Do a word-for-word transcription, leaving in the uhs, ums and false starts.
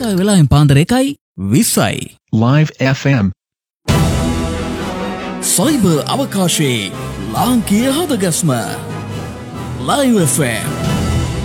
ලංකාවේ වෙලාවෙන් පාන්දර එකයි විස්සයි. Live F M. සයිබර් අවකාශයේ ලාංකීය හදගස්ම Live F M.